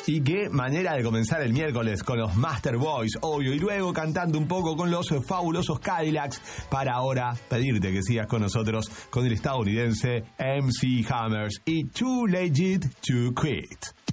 Y qué manera de comenzar el miércoles con los Master Boys, obvio, y luego cantando un poco con los fabulosos Cadillacs, para ahora pedirte que sigas con nosotros con el estadounidense MC Hammers y Too Legit to Quit.